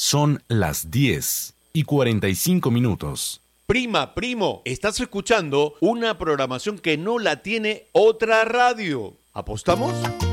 Son las 10:45. Prima, primo, estás escuchando una programación que no la tiene otra radio. ¿Apostamos?